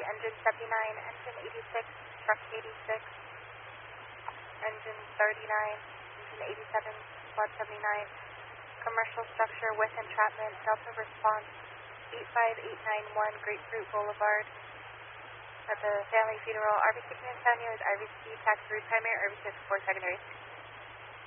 engine 79, engine 86, truck 86, engine 39, engine 87, squad 79, commercial structure with entrapment, Delta response 85891 Grapefruit Boulevard at the family funeral. RV6 San Diego is RV6 tax route primary, RV6 for secondary.